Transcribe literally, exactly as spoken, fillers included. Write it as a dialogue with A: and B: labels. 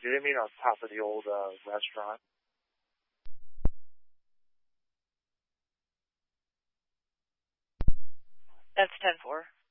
A: Do they mean on top of the old uh, restaurant?
B: That's ten four.